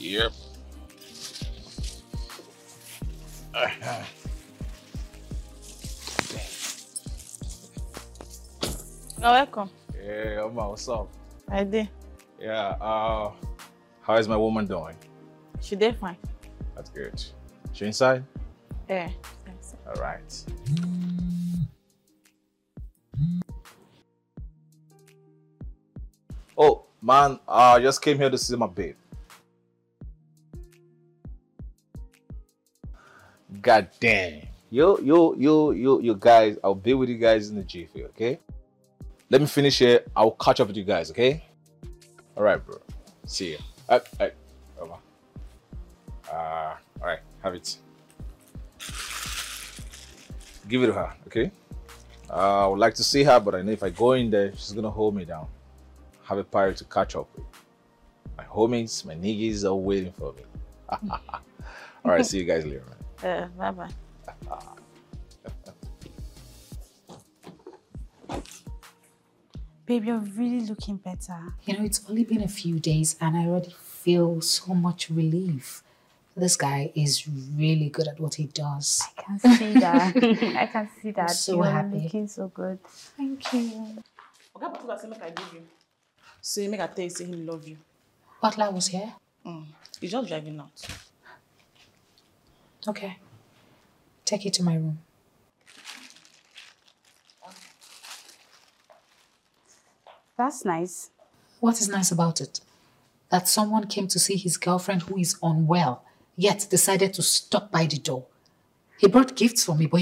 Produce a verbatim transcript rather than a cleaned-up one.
Yep. Uh-huh. You're welcome. Yeah, Oma, what's up? I did. Yeah, uh, how is my woman doing? She did fine. That's good. She inside? Yeah. Thanks. All right. Oh, man, I uh, just came here to see my babe. God damn. Yo, yo, yo, yo, you guys, I'll be with you guys in the jiffy, okay? Let me finish here. I'll catch up with you guys, okay? All right, bro. See you. Uh, uh, over. Uh, all right, have it. Give it to her, okay? Uh, I would like to see her, but I know if I go in there, she's gonna hold me down. Have a party to catch up with. My homies, my niggas are waiting for me. All right, see you guys later, man. Uh, bye bye. Babe, you're really looking better. You know, it's only been a few days and I already feel so much relief. This guy is really good at what he does. I can see that. I can see that. I'm so you're happy. looking so good. Thank you. Okay, but what make I give you? Say, make I tell you, say him love you. Butler was here? Mm. He's just driving out. Okay. Take it to my room. That's nice. What is nice about it? That someone came to see his girlfriend who is unwell, yet decided to stop by the door. He brought gifts for me, but